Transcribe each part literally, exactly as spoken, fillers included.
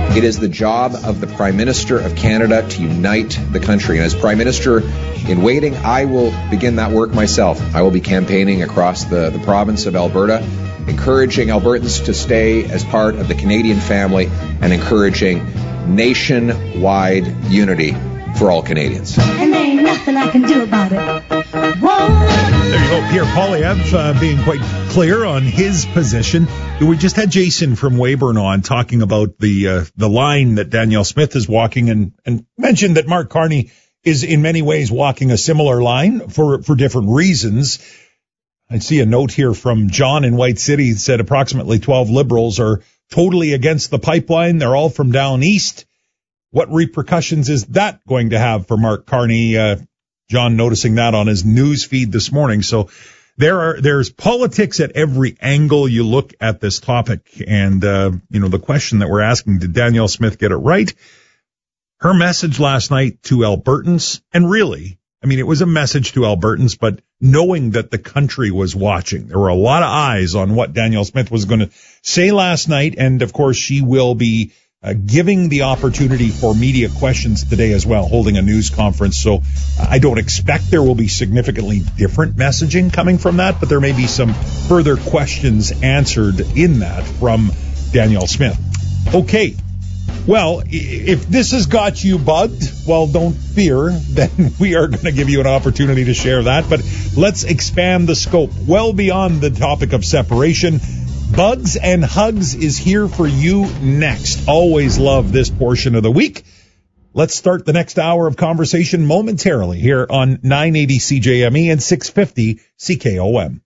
It is the job of the Prime Minister of Canada to unite the country. And as Prime Minister in waiting, I will begin that work myself. I will be campaigning across the, the province of Alberta, encouraging Albertans to stay as part of the Canadian family and encouraging nationwide unity for all Canadians. And there ain't nothing I can do about it. There you go, Pierre Poilievre uh, being quite clear on his position. We just had Jason from Weyburn on talking about the uh, the line that Danielle Smith is walking, and, and mentioned that Mark Carney is in many ways walking a similar line for, for different reasons. I see a note here from John in White City. It said approximately twelve Liberals are totally against the pipeline. They're all from down east. What repercussions is that going to have for Mark Carney? Uh, John noticing that on his news feed this morning. So there are, there's politics at every angle you look at this topic. And, uh, you know, the question that we're asking, did Danielle Smith get it right? Her message last night to Albertans, and really, I mean, it was a message to Albertans, but knowing that the country was watching, there were a lot of eyes on what Danielle Smith was going to say last night. And of course, she will be Uh, giving the opportunity for media questions today as well, holding a news conference. So uh, I don't expect there will be significantly different messaging coming from that, but there may be some further questions answered in that from Danielle Smith. Okay. Well, if this has got you bugged, well, don't fear. Then we are going to give you an opportunity to share that. But let's expand the scope well beyond the topic of separation. Bugs and Hugs is here for you next. Always love this portion of the week. Let's start the next hour of conversation momentarily here on nine eighty C J M E and six fifty C K O M.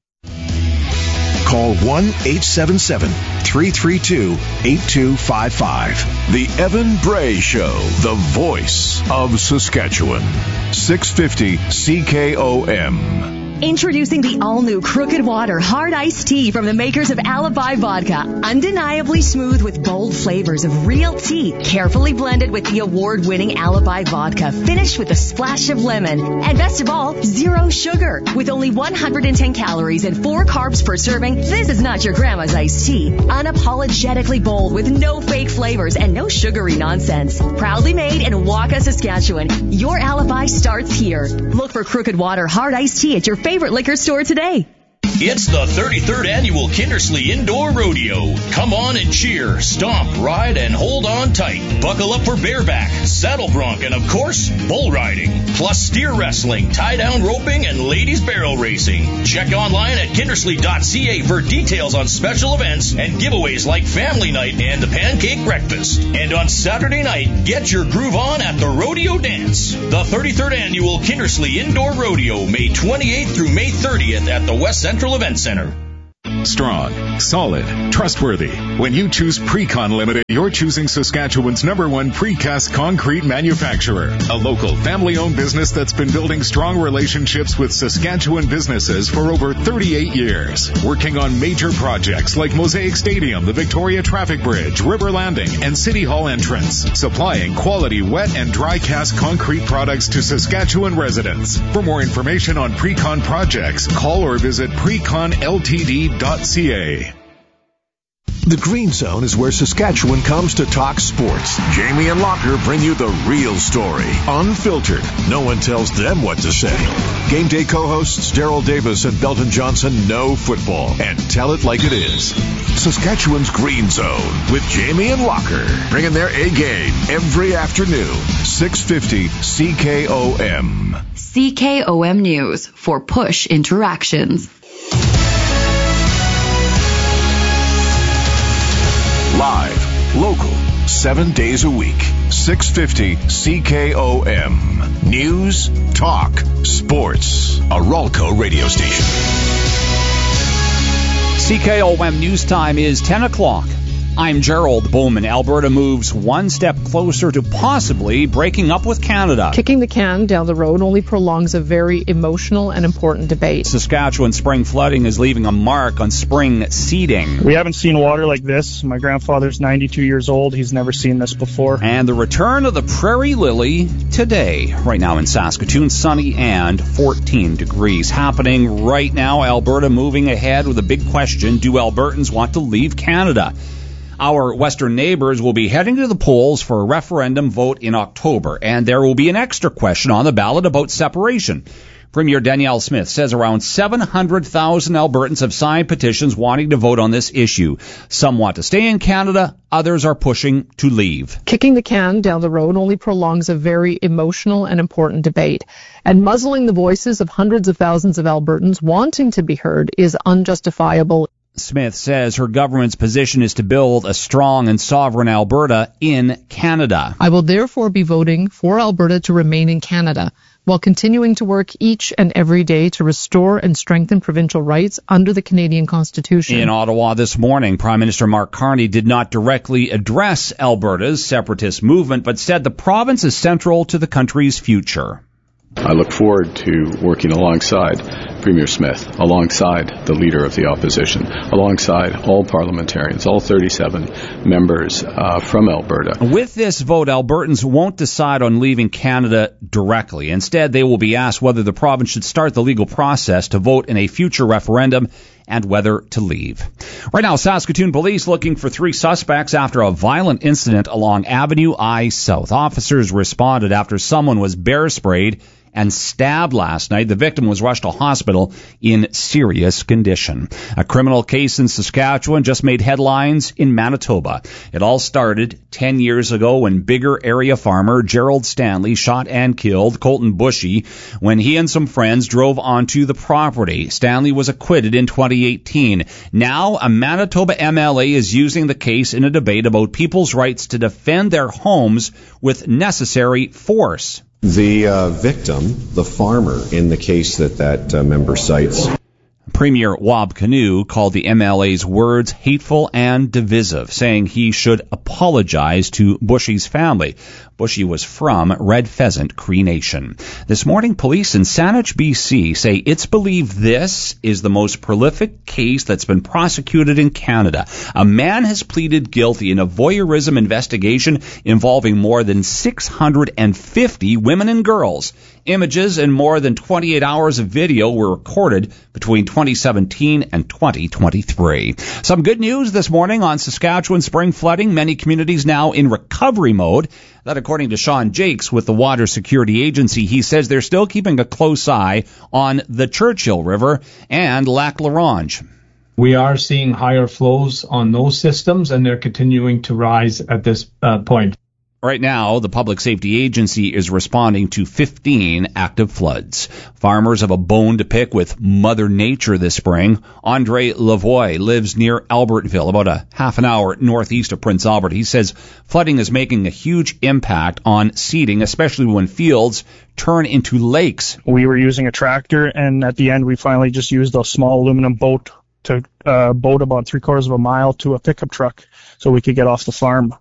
Call one eight seven seven, three three two, eight two five five. The Evan Bray Show, the voice of Saskatchewan. six fifty C K O M. Introducing the all-new Crooked Water Hard Iced Tea from the makers of Alibi Vodka. Undeniably smooth with bold flavors of real tea, carefully blended with the award-winning Alibi Vodka, finished with a splash of lemon. And best of all, zero sugar. With only one hundred ten calories and four carbs per serving, this is not your grandma's iced tea. Unapologetically bold with no fake flavors and no sugary nonsense. Proudly made in Waka, Saskatchewan. Your alibi starts here. Look for Crooked Water Hard Iced Tea at your favorite liquor store today. It's the thirty-third Annual Kindersley Indoor Rodeo. Come on and cheer, stomp, ride, and hold on tight. Buckle up for bareback, saddle bronc, and of course, bull riding. Plus steer wrestling, tie-down roping, and ladies barrel racing. Check online at kindersley dot c a for details on special events and giveaways like family night and the pancake breakfast. And on Saturday night, get your groove on at the Rodeo Dance. The thirty-third Annual Kindersley Indoor Rodeo, May twenty-eighth through May thirtieth at the West Central Event Center. Strong, solid, trustworthy. When you choose Precon Limited, you're choosing Saskatchewan's number one precast concrete manufacturer. A local, family-owned business that's been building strong relationships with Saskatchewan businesses for over thirty-eight years. Working on major projects like Mosaic Stadium, the Victoria Traffic Bridge, River Landing, and City Hall entrance. Supplying quality wet and dry cast concrete products to Saskatchewan residents. For more information on Precon projects, call or visit precon l t d dot c a. The Green Zone is where Saskatchewan comes to talk sports. Jamie and Locker bring you the real story, unfiltered. No one tells them what to say. Game day co-hosts Daryl Davis and Belton Johnson know football and tell it like it is. Saskatchewan's Green Zone with Jamie and Locker, bringing their A game every afternoon. six fifty C K O M. C K O M News for Push Interactions. Live, local, seven days a week. six fifty C K O M. News, talk, sports. A Ralco radio station. C K O M News Time is ten o'clock. I'm Gerald Bowman. Alberta moves one step closer to possibly breaking up with Canada. Kicking the can down the road only prolongs a very emotional and important debate. Saskatchewan spring flooding is leaving a mark on spring seeding. We haven't seen water like this. My grandfather's ninety-two years old. He's never seen this before. And the return of the prairie lily today. Right now in Saskatoon, sunny and fourteen degrees. Happening right now, Alberta moving ahead with a big question. Do Albertans want to leave Canada? Our western neighbors will be heading to the polls for a referendum vote in October, and there will be an extra question on the ballot about separation. Premier Danielle Smith says around seven hundred thousand Albertans have signed petitions wanting to vote on this issue. Some want to stay in Canada, others are pushing to leave. Kicking the can down the road only prolongs a very emotional and important debate. And muzzling the voices of hundreds of thousands of Albertans wanting to be heard is unjustifiable. Smith says her government's position is to build a strong and sovereign Alberta in Canada. I will therefore be voting for Alberta to remain in Canada, while continuing to work each and every day to restore and strengthen provincial rights under the Canadian Constitution. In Ottawa this morning, Prime Minister Mark Carney did not directly address Alberta's separatist movement, but said the province is central to the country's future. I look forward to working alongside Premier Smith, alongside the Leader of the Opposition, alongside all parliamentarians, all thirty-seven members uh, from Alberta. With this vote, Albertans won't decide on leaving Canada directly. Instead, they will be asked whether the province should start the legal process to vote in a future referendum and whether to leave. Right now, Saskatoon police looking for three suspects after a violent incident along Avenue I South. Officers responded after someone was bear sprayed and stabbed last night. The victim was rushed to hospital in serious condition. A criminal case in Saskatchewan just made headlines in Manitoba. It all started ten years ago when Bigger area farmer Gerald Stanley shot and killed Colton Bushy when he and some friends drove onto the property. Stanley was acquitted in twenty eighteen. Now, a Manitoba M L A is using the case in a debate about people's rights to defend their homes with necessary force. The uh, victim, the farmer, in the case that that uh, member cites. Premier Wab Kinew called the M L A's words hateful and divisive, saying he should apologize to Bushy's family. Bushy was from Red Pheasant Cree Nation. This morning, police in Saanich, B C say it's believed this is the most prolific case that's been prosecuted in Canada. A man has pleaded guilty in a voyeurism investigation involving more than six hundred fifty women and girls. Images and more than twenty-eight hours of video were recorded between twenty seventeen and twenty twenty-three. Some good news this morning on Saskatchewan spring flooding. Many communities now in recovery mode. That according to Sean Jakes with the Water Security Agency. He says they're still keeping a close eye on the Churchill River and Lac La Ronge. We are seeing higher flows on those systems, and they're continuing to rise at this uh, point. Right now, the Public Safety Agency is responding to fifteen active floods. Farmers have a bone to pick with Mother Nature this spring. Andre Lavoie lives near Albertville, about a half an hour northeast of Prince Albert. He says flooding is making a huge impact on seeding, especially when fields turn into lakes. We were using a tractor, and at the end, we finally just used a small aluminum boat to uh, boat about three quarters of a mile to a pickup truck so we could get off the farm.